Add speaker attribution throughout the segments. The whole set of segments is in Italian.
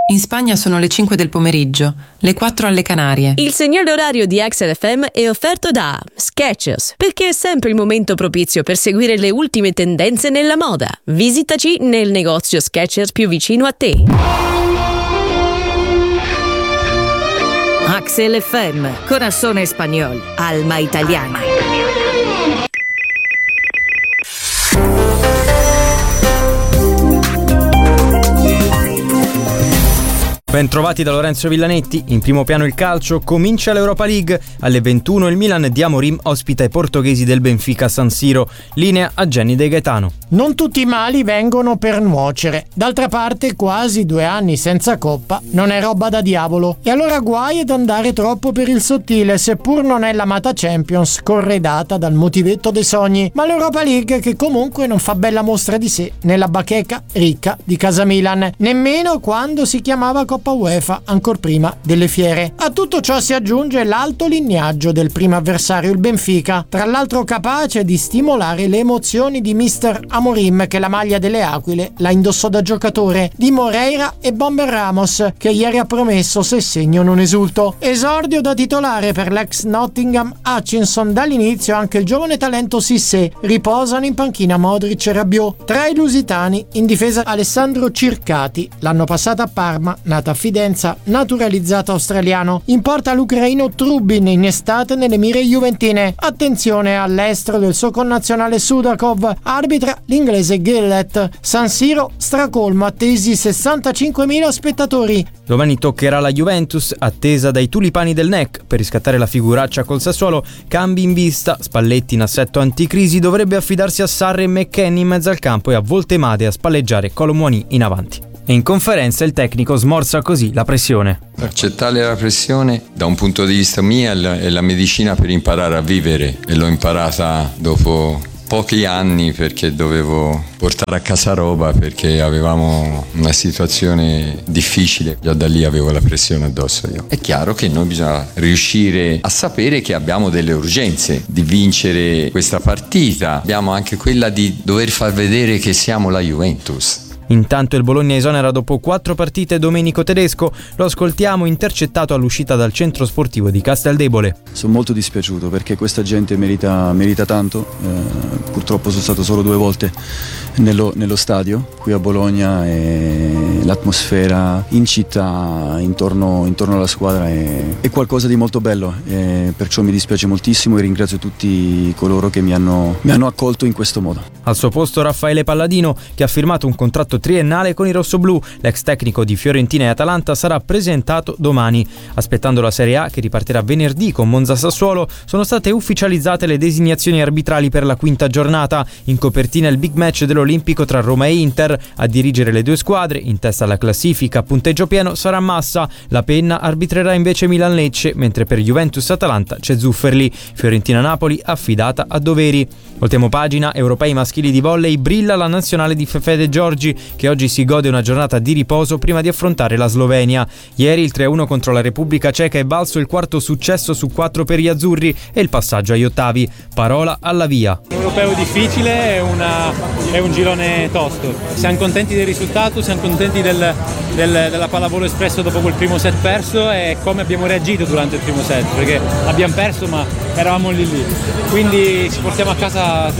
Speaker 1: In Spagna sono le 5 del pomeriggio, le 4 alle Canarie.
Speaker 2: Il segnale orario di Axel FM è offerto da Skechers, perché è sempre il momento propizio per seguire le ultime tendenze nella moda. Visitaci nel negozio Skechers più vicino a te.
Speaker 3: Axel FM, Corazón Español, Alma Italiana.
Speaker 4: Ben trovati da Lorenzo Villanetti. In primo piano il calcio, comincia l'Europa League. Alle 21 il Milan di Amorim ospita i portoghesi del Benfica a San Siro. Linea a Gianni De Gaetano.
Speaker 5: Non tutti i mali vengono per nuocere. D'altra parte quasi 2 anni senza coppa non è roba da diavolo. E allora guai ad andare troppo per il sottile, seppur non è l'amata Champions corredata dal motivetto dei sogni, ma l'Europa League che comunque non fa bella mostra di sé nella bacheca ricca di casa Milan, nemmeno quando si chiamava Coppa UEFA, ancor prima delle fiere. A tutto ciò si aggiunge l'alto lignaggio del primo avversario, il Benfica, tra l'altro capace di stimolare le emozioni di Mr. Amorim, che la maglia delle Aquile la indossò da giocatore, di Moreira e Bomber Ramos, che ieri ha promesso se segno non esulto. Esordio da titolare per l'ex Nottingham Hutchinson. Dall'inizio anche il giovane talento Cissé. Riposano in panchina Modric e Rabiot. Tra i lusitani in difesa Alessandro Circati, l'anno passato a Parma, nata a Fidenza, naturalizzato australiano. In porta l'ucraino Trubin, in estate nelle mire juventine. Attenzione all'estero del suo connazionale Sudakov, arbitra l'inglese Gillett. San Siro stracolmo, attesi 65.000 spettatori.
Speaker 4: Domani toccherà la Juventus, attesa dai tulipani del NEC per riscattare la figuraccia col Sassuolo. Cambi in vista, Spalletti in assetto anticrisi dovrebbe affidarsi a Sarri e McKennie in mezzo al campo e a Voltemade a spalleggiare Kolo Muani in avanti. E in conferenza il tecnico smorza così la pressione.
Speaker 6: Accettare la pressione da un punto di vista mio è la medicina per imparare a vivere, e l'ho imparata dopo pochi anni perché dovevo portare a casa roba perché avevamo una situazione difficile. Già da lì avevo la pressione addosso io. È chiaro che noi bisogna riuscire a sapere che abbiamo delle urgenze di vincere questa partita. Abbiamo anche quella di dover far vedere che siamo la Juventus.
Speaker 4: Intanto il Bologna esonera dopo 4 partite Domenico Tedesco. Lo ascoltiamo intercettato all'uscita dal centro sportivo di Casteldebole.
Speaker 7: Sono molto dispiaciuto perché questa gente merita tanto. Purtroppo sono stato solo 2 volte nello stadio qui a Bologna e l'atmosfera in città intorno alla squadra è qualcosa di molto bello, perciò mi dispiace moltissimo e ringrazio tutti coloro che mi hanno accolto in questo modo.
Speaker 4: Al suo posto Raffaele Palladino, che ha firmato un contratto triennale con i rossoblù. L'ex tecnico di Fiorentina e Atalanta sarà presentato domani. Aspettando la Serie A, che ripartirà venerdì con Monza Sassuolo, sono state ufficializzate le designazioni arbitrali per la 5ª giornata. In copertina il big match dell'Olimpico tra Roma e Inter. A dirigere le 2 squadre, in testa alla classifica a punteggio pieno, sarà Massa. La penna arbitrerà invece Milan-Lecce, mentre per Juventus-Atalanta c'è Zufferli. Fiorentina-Napoli affidata a Doveri. Voltiamo pagina, europei maschili di volley, brilla la nazionale di Fefede Giorgi, che oggi si gode una giornata di riposo prima di affrontare la Slovenia. Ieri il 3-1 contro la Repubblica Ceca è valso il 4º successo su 4 per gli azzurri e il passaggio agli ottavi. Parola alla via.
Speaker 8: Un europeo difficile, è un girone tosto. Siamo contenti del risultato, siamo contenti della pallavolo espresso dopo quel primo set perso e come abbiamo reagito durante il primo set, perché abbiamo perso ma eravamo lì. Quindi ci portiamo a casa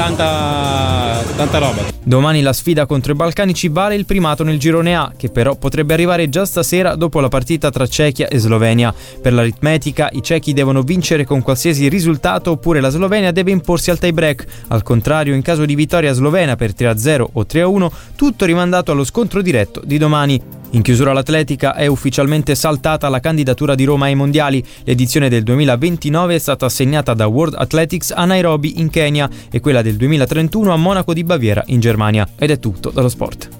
Speaker 8: tanta roba.
Speaker 4: Domani la sfida contro i balcanici vale il primato nel girone A, che però potrebbe arrivare già stasera dopo la partita tra Cechia e Slovenia. Per l'aritmetica i cechi devono vincere con qualsiasi risultato oppure la Slovenia deve imporsi al tie break. Al contrario, in caso di vittoria slovena per 3-0 o 3-1, tutto rimandato allo scontro diretto di domani. In chiusura all'atletica è ufficialmente saltata la candidatura di Roma ai mondiali. L'edizione del 2029 è stata assegnata da World Athletics a Nairobi in Kenya e quella del 2031 a Monaco di Baviera in Germania. Ed è tutto dallo sport.